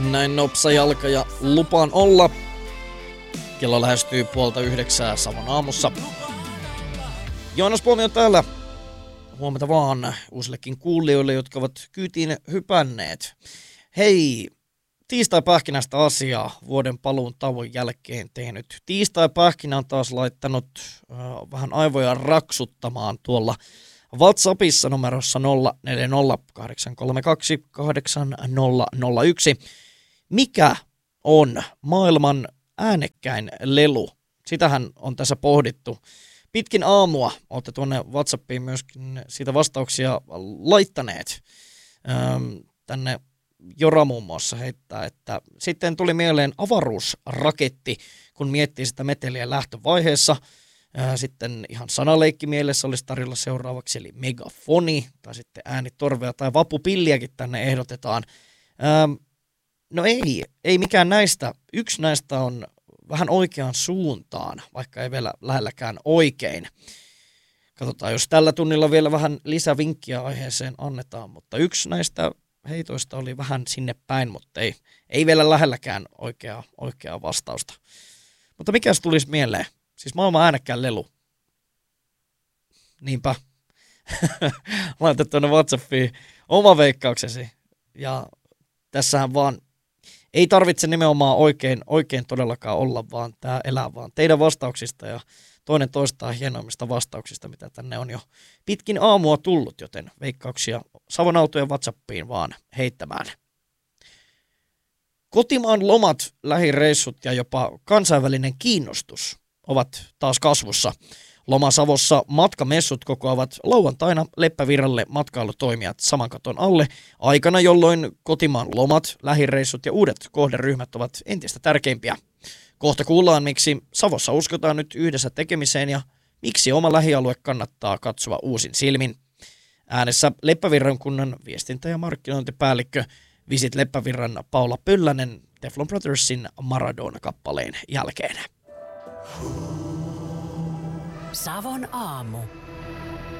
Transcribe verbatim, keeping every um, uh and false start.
Näin nopsa jalka ja lupaan olla. Kello lähestyy puolta yhdeksää Savon aamussa. Joonas Puomi on täällä. Huomenta vaan uusillekin kuulijoille, jotka ovat kyytiin hypänneet. Hei, tiistai-pähkinästä asiaa vuoden paluun tauon jälkeen tehnyt. Tiistai-pähkinä on taas laittanut äh, vähän aivoja raksuttamaan tuolla WhatsAppissa numerossa nolla neljä nolla kahdeksan kolme kaksi kahdeksan nolla nolla yksi. Mikä on maailman äänekkäin lelu? Sitähän on tässä pohdittu. Pitkin aamua olette tuonne WhatsAppiin myöskin siitä vastauksia laittaneet. Öm, tänne Jora muun muassa heittää, että sitten tuli mieleen avaruusraketti, kun miettii sitä meteliä lähtövaiheessa. Sitten ihan sanaleikki mielessä olisi tarjolla seuraavaksi, eli megafoni, tai sitten äänitorvea tai vapupilliäkin tänne ehdotetaan. Ähm, no ei, ei mikään näistä. Yksi näistä on vähän oikeaan suuntaan, vaikka ei vielä lähelläkään oikein. Katsotaan, jos tällä tunnilla vielä vähän lisävinkkiä aiheeseen annetaan, mutta yksi näistä heitoista oli vähän sinne päin, mutta ei, ei vielä lähelläkään oikeaa, oikeaa vastausta. Mutta mikäs tulisi mieleen? Siis maailman äänekkään lelu. Niinpä. Laita tuonne WhatsAppiin oma veikkauksesi. Ja tässähän vaan ei tarvitse nimenomaan oikein, oikein todellakaan olla, vaan tämä elää vaan teidän vastauksista ja toinen toistaan hienoimmista vastauksista, mitä tänne on jo pitkin aamua tullut, joten veikkauksia Savon autojen WhatsAppiin vaan heittämään. Kotimaan lomat, lähireissut ja jopa kansainvälinen kiinnostus ovat taas kasvussa. Loma-Savossa matkamessut kokoavat lauantaina Leppävirralle matkailutoimijat saman katon alle aikana, jolloin kotimaan lomat, lähireissut ja uudet kohderyhmät ovat entistä tärkeimpiä. Kohta kuullaan, miksi Savossa uskotaan nyt yhdessä tekemiseen ja miksi oma lähialue kannattaa katsoa uusin silmin. Äänessä Leppävirran kunnan viestintä- ja markkinointipäällikkö Visit Leppävirran Paula Pöllänen Teflon Brothersin Maradona-kappaleen jälkeen. Savon aamu.